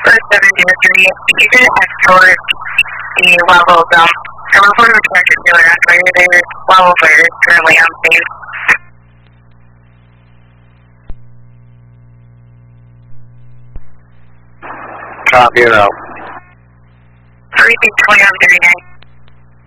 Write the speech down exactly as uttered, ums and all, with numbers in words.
seven zero three, you can escort the level dump. So we're going to return to zero operator. There's level fighters currently on scene. Copy it out. three B twenty on thirty-nine.